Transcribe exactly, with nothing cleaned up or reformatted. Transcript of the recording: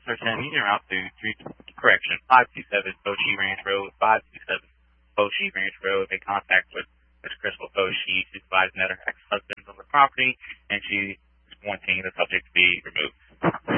search engine route to three, correction, five two seven Foshi Ranch Road, five two seven Foshi Ranch Road. Make contact with Miss Crystal Foshi, she's advising that her ex-husband is on the property, and she is wanting the subject to be removed.